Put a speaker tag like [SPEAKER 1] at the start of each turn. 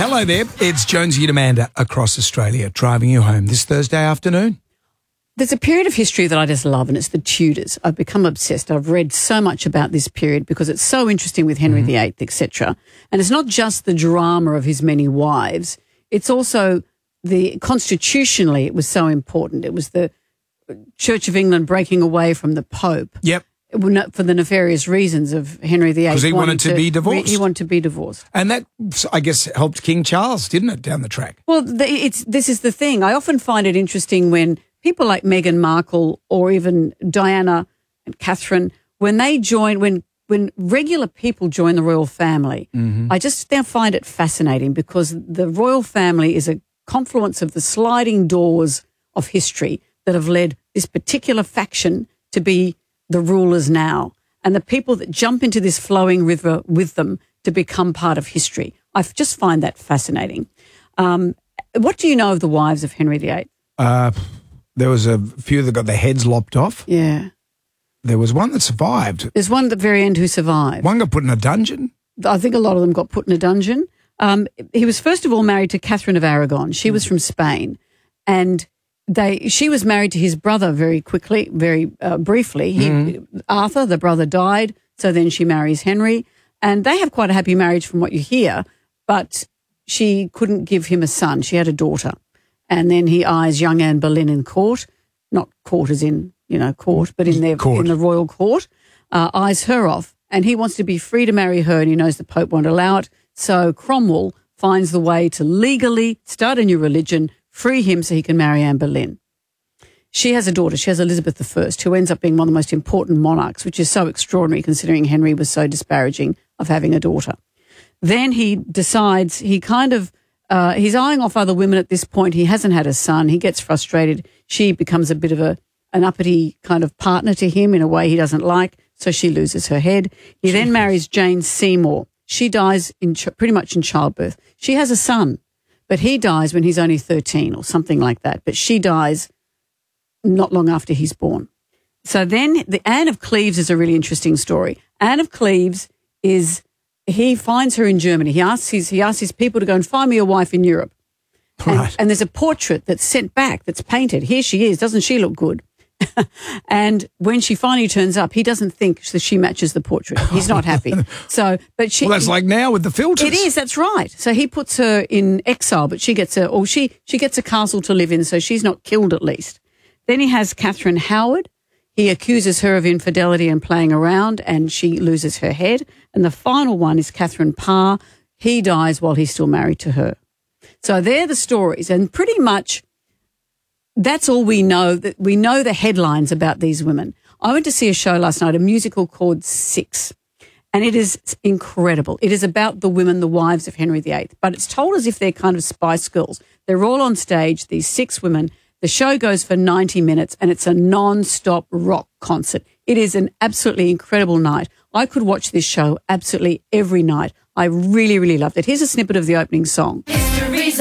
[SPEAKER 1] Hello there, it's Jonesy and Amanda across Australia, driving you home this Thursday afternoon.
[SPEAKER 2] There's a period of history that I just love, and it's the Tudors. I've become obsessed. I've read so much about this period because it's so interesting with Henry VIII, etc. And it's not just the drama of his many wives. It's also constitutionally, it was so important. It was the Church of England breaking away from the Pope.
[SPEAKER 1] Yep.
[SPEAKER 2] For the nefarious reasons of Henry VIII.
[SPEAKER 1] Because he wanted to be divorced.
[SPEAKER 2] He wanted to be divorced.
[SPEAKER 1] And that, I guess, helped King Charles, didn't it, down the track?
[SPEAKER 2] Well, this is the thing. I often find it interesting when people like Meghan Markle or even Diana and Catherine, when they join, when regular people join the royal family, I just now find it fascinating because the royal family is a confluence of the sliding doors of history that have led this particular faction to be the rulers now, and the people that jump into this flowing river with them to become part of history. I just find that fascinating. What do you know of the wives of Henry VIII?
[SPEAKER 1] There was a few that got their heads lopped off.
[SPEAKER 2] Yeah.
[SPEAKER 1] There was one that survived.
[SPEAKER 2] There's one at the very end who survived.
[SPEAKER 1] One got put in a dungeon.
[SPEAKER 2] I think a lot of them got put in a dungeon. He was first of all married to Catherine of Aragon. She was from Spain, and she was married to his brother very quickly, very briefly. Arthur, the brother, died, so then she marries Henry, and they have quite a happy marriage from what you hear, but she couldn't give him a son. She had a daughter, and then he eyes young Anne Boleyn in court, not court as in, court, but in the royal court, eyes her off, and he wants to be free to marry her, and he knows the Pope won't allow it, so Cromwell finds the way to legally start a new religion, free him so he can marry Anne Boleyn. She has a daughter. She has Elizabeth I, who ends up being one of the most important monarchs, which is so extraordinary considering Henry was so disparaging of having a daughter. Then he decides he's eyeing off other women at this point. He hasn't had a son. He gets frustrated. She becomes a bit of an uppity kind of partner to him in a way he doesn't like, so she loses her head. He then marries Jane Seymour. She dies pretty much in childbirth. She has a son, but he dies when he's only 13 or something like that. But she dies not long after he's born. So then the Anne of Cleves is a really interesting story. Anne of Cleves he finds her in Germany. He asks his people to go and find me a wife in Europe.
[SPEAKER 1] Right.
[SPEAKER 2] And there's a portrait that's sent back that's painted. Here she is. Doesn't she look good? And when she finally turns up, he doesn't think that she matches the portrait. He's not happy. Well,
[SPEAKER 1] that's like now with the filters.
[SPEAKER 2] It is. That's right. So he puts her in exile, but she gets a castle to live in, so she's not killed at least. Then he has Catherine Howard. He accuses her of infidelity and playing around, and she loses her head. And the final one is Catherine Parr. He dies while he's still married to her. So they're the stories, and pretty much that's all we know. That we know the headlines about these women. I went to see a show last night, a musical called Six, and it is incredible. It is about the women, the wives of Henry VIII, but it's told as if they're kind of Spice Girls. They're all on stage, these 6 women. The show goes for 90 minutes, and it's a non-stop rock concert. It is an absolutely incredible night. I could watch this show absolutely every night. I really, really loved it. Here's a snippet of the opening song.
[SPEAKER 3] History.